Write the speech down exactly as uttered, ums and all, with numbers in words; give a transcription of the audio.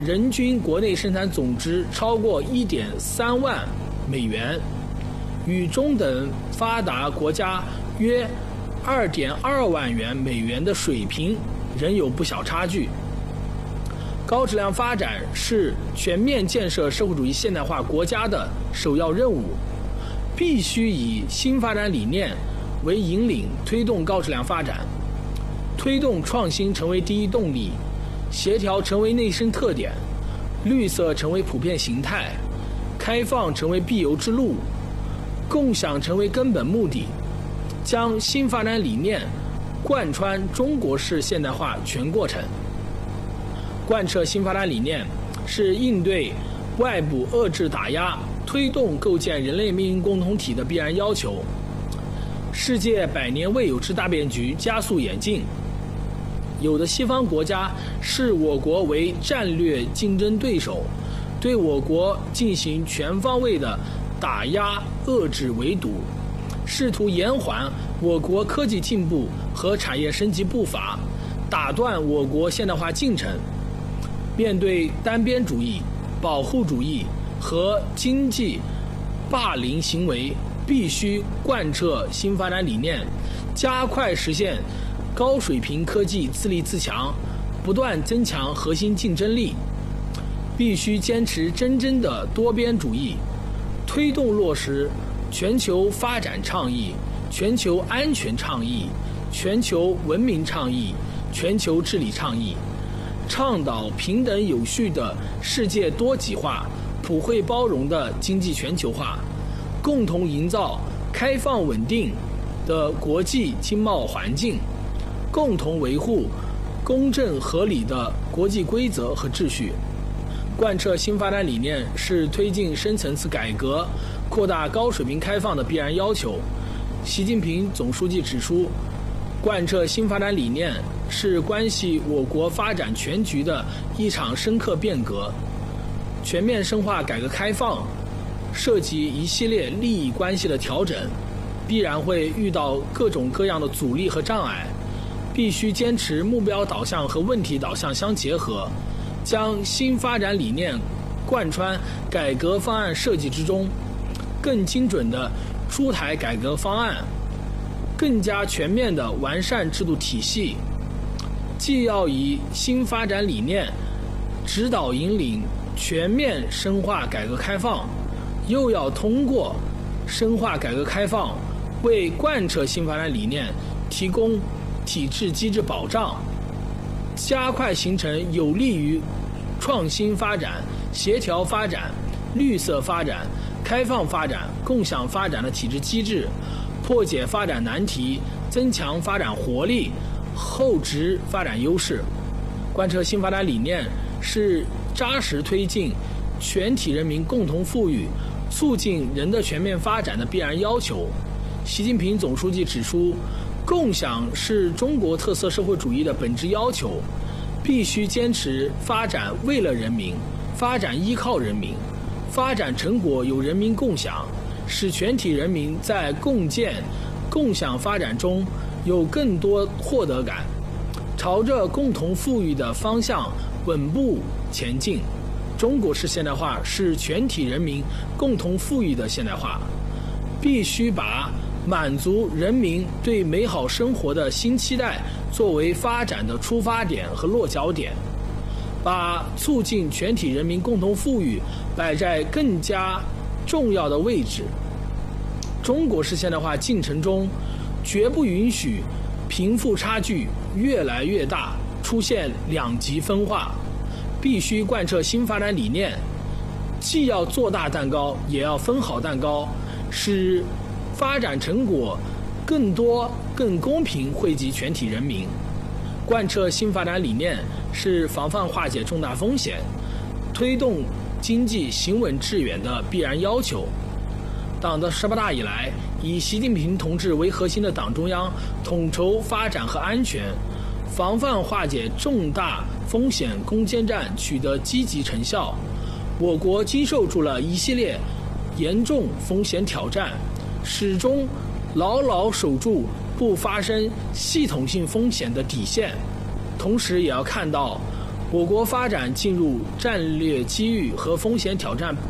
人均国内生产总值超过 一点三万美元，与中等发达国家约 二点二万元美元的水平仍有不小差距。高质量发展是全面建设社会主义现代化国家的首要任务，必须以新发展理念为引领，推动高质量发展，推动创新成为第一动力，协调成为内生特点，绿色成为普遍形态，开放成为必由之路，共享成为根本目的，将新发展理念贯穿中国式现代化全过程。贯彻新发展理念是应对外部遏制打压、推动构建人类命运共同体的必然要求。世界百年未有之大变局加速演进，有的西方国家视我国为战略竞争对手，对我国进行全方位的打压、遏制、围堵，试图延缓我国科技进步和产业升级步伐，打断我国现代化进程。面对单边主义、保护主义和经济霸凌行为，必须贯彻新发展理念，加快实现高水平科技自立自强，不断增强核心竞争力。必须坚持真正的多边主义，推动落实全球发展倡议、全球安全倡议、全球文明倡议、全球治理倡议，倡导平等有序的世界多极化、普惠包容的经济全球化，共同营造开放稳定的国际经贸环境，共同维护公正合理的国际规则和秩序。贯彻新发展理念是推进深层次改革、扩大高水平开放的必然要求。习近平总书记指出，贯彻新发展理念是关系我国发展全局的一场深刻变革。全面深化改革开放涉及一系列利益关系的调整，必然会遇到各种各样的阻力和障碍，必须坚持目标导向和问题导向相结合，将新发展理念贯穿改革方案设计之中，更精准地出台改革方案，更加全面地完善制度体系。既要以新发展理念指导引领全面深化改革开放，又要通过深化改革开放为贯彻新发展理念提供体制机制保障，加快形成有利于创新发展、协调发展、绿色发展、开放发展、共享发展的体制机制，破解发展难题，增强发展活力，厚植发展优势。贯彻新发展理念是扎实推进全体人民共同富裕、促进人的全面发展的必然要求。习近平总书记指出，共享是中国特色社会主义的本质要求，必须坚持发展为了人民，发展依靠人民，发展成果由人民共享，使全体人民在共建、共享发展中有更多获得感，朝着共同富裕的方向稳步前进。中国式现代化是全体人民共同富裕的现代化，必须把满足人民对美好生活的新期待作为发展的出发点和落脚点，把促进全体人民共同富裕摆在更加重要的位置。中国式现代化进程中，绝不允许贫富差距越来越大，出现两极分化，必须贯彻新发展理念，既要做大蛋糕，也要分好蛋糕，使发展成果更多、更公平惠及全体人民。贯彻新发展理念是防范化解重大风险、推动经济行稳致远的必然要求。党的十八大以来，以习近平同志为核心的党中央统筹发展和安全、防范化解重大风险攻坚战取得积极成效，我国经受住了一系列严重风险挑战，始终牢牢守住不发生系统性风险的底线。同时也要看到， 我国发展进入战略机遇和风险挑战